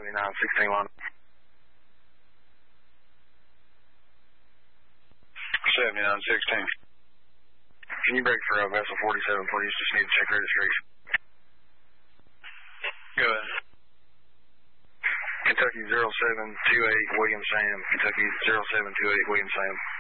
7916 line. 7916. Can you break for vessel 47, please? Just need to check registration. Go ahead. Kentucky 0728 William Sam. Kentucky 0728 William Sam.